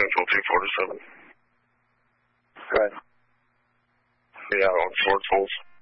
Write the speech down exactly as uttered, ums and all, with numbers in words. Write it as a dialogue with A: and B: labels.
A: Central two forty-seven.
B: Go ahead.
A: Yeah, on Schwartz holes.